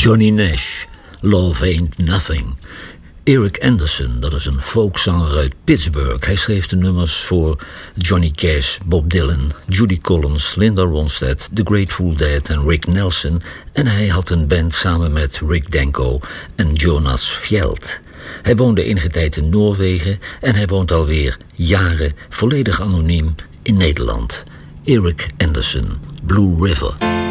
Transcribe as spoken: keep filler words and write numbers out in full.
Johnny Nash, Love Ain't Nothing. Eric Anderson, dat is een folkzanger uit Pittsburgh. Hij schreef de nummers voor Johnny Cash, Bob Dylan, Judy Collins, Linda Ronstadt, The Grateful Dead en Rick Nelson. En hij had een band samen met Rick Danko en Jonas Fjeld. Hij woonde enige tijd in Noorwegen en hij woont alweer jaren volledig anoniem in Nederland. Eric Anderson, Blue River.